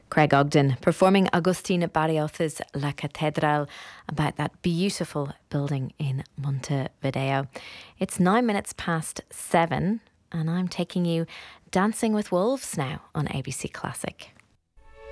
Craig Ogden performing Agustín Barrios's La Catedral about that beautiful building in Montevideo. It's 7:09 and I'm taking you Dancing with Wolves now on ABC Classic.